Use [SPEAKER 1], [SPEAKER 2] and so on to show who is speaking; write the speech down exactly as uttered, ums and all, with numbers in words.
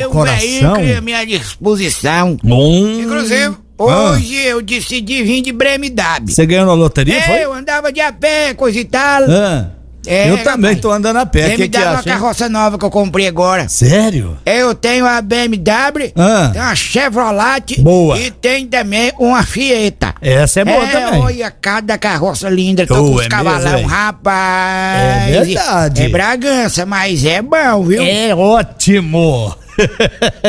[SPEAKER 1] um
[SPEAKER 2] coração.
[SPEAKER 1] veículo à minha disposição.
[SPEAKER 2] Hum.
[SPEAKER 1] Inclusive, hoje eu decidi vir de B M W.
[SPEAKER 2] Você ganhou na loteria,
[SPEAKER 1] É,
[SPEAKER 2] foi?
[SPEAKER 1] eu andava de a pé, coisa e tal.
[SPEAKER 2] Ah.
[SPEAKER 1] É,
[SPEAKER 2] eu também
[SPEAKER 1] rapaz.
[SPEAKER 2] tô andando a pé.
[SPEAKER 1] B M
[SPEAKER 2] Que que
[SPEAKER 1] W é uma
[SPEAKER 2] acha, hein?
[SPEAKER 1] carroça nova que eu comprei agora.
[SPEAKER 2] Sério?
[SPEAKER 1] Eu tenho a B M W,
[SPEAKER 2] Ah.
[SPEAKER 1] tem uma Chevrolet
[SPEAKER 2] Boa.
[SPEAKER 1] e tem também uma Fiesta.
[SPEAKER 2] Essa é boa também.
[SPEAKER 1] Olha, cada carroça linda, tô
[SPEAKER 2] Oh,
[SPEAKER 1] com os
[SPEAKER 2] é
[SPEAKER 1] cavalão,
[SPEAKER 2] mesmo, é?
[SPEAKER 1] rapaz.
[SPEAKER 2] É verdade.
[SPEAKER 1] É Bragança, mas é bom, viu?
[SPEAKER 2] É ótimo.